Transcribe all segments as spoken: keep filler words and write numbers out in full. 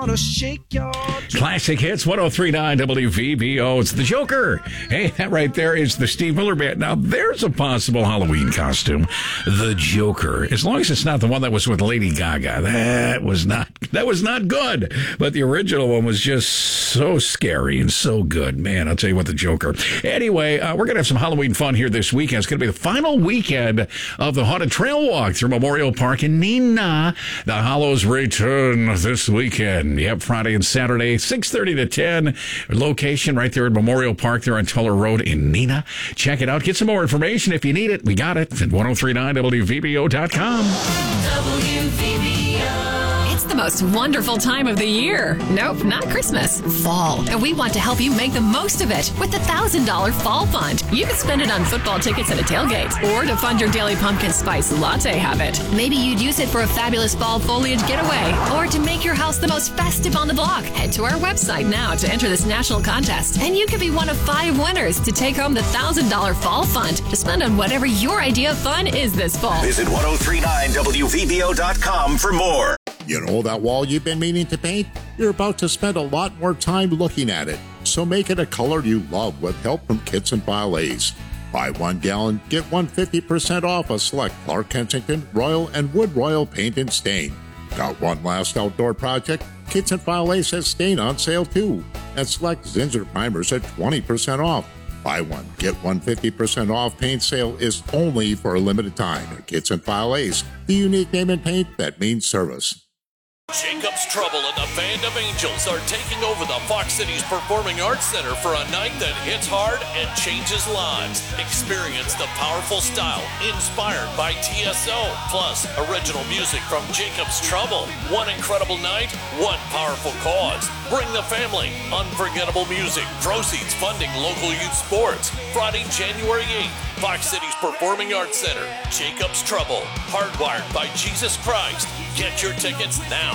gonna shake your... Classic Hits, one oh three point nine W V B O. It's the Joker. Hey, that right there is the Steve Miller Band. Now, there's a possible Halloween costume. The Joker. As long as it's not the one that was with Lady Gaga. That was not, that was not good. But the original one was just so scary and so good. Man, I'll tell you what, the Joker. Anyway, uh, we're going to have some Halloween fun here this weekend. It's going to be the final weekend of the Haunted Trail Walk through Memorial Park in Neenah. The Hollows return this weekend. Yep, Friday and Saturday, six thirty to ten. Location right there at Memorial Park there on Tuller Road in Neenah. Check it out. Get some more information if you need it. We got it at ten thirty-nine W V B O dot com. W V B O. It's the most wonderful time of the year. Nope, not Christmas. Fall. And we want to help you make the most of it with the one thousand dollars Fall Fund. You can spend it on football tickets at a tailgate or to fund your daily pumpkin spice latte habit. Maybe you'd use it for a fabulous fall foliage getaway or to make your house the most festive on the block. Head to our website now to enter this national contest, and you could be one of five winners to take home the one thousand dollars Fall Fund to spend on whatever your idea of fun is this fall. Visit ten thirty-nine W V B O dot com for more. You know that wall you've been meaning to paint? You're about to spend a lot more time looking at it. So make it a color you love with help from Kits and File Ace. Buy one gallon, get one fifty percent off a select Clark Kensington, Royal, and Wood Royal paint and stain. Got one last outdoor project? Kits and File Ace has stain on sale too. And select Zinsser primers at twenty percent off. Buy one, get one fifty percent off paint sale is only for a limited time at Kits and File Ace, the unique name in paint that means service. Jacob's Trouble and the Band of Angels are taking over the Fox Cities Performing Arts Center for a night that hits hard and changes lives. Experience the powerful style inspired by T S O, plus original music from Jacob's Trouble. One incredible night, one powerful cause. Bring the family. Unforgettable music. Proceeds funding local youth sports. Friday, January eighth. Fox Cities Performing Arts Center. Jacob's Trouble. Hardwired by Jesus Christ. Get your tickets now.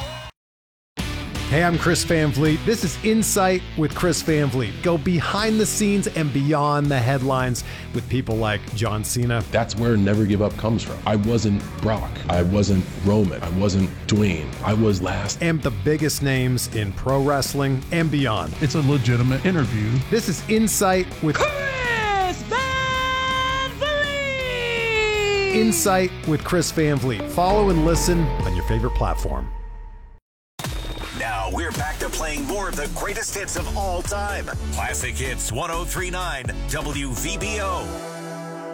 Hey, I'm Chris Van Vliet. This is Insight with Chris Van Vliet. Go behind the scenes and beyond the headlines with people like John Cena. That's where Never Give Up comes from. I wasn't Brock. I wasn't Roman. I wasn't Dwayne. I was last. And the biggest names in pro wrestling and beyond. It's a legitimate interview. This is Insight with Chris Van Vliet. Insight with Chris Van Vliet. Follow and listen on your favorite platform. Now we're back to playing more of the greatest hits of all time. Classic Hits ten thirty-nine W V B O.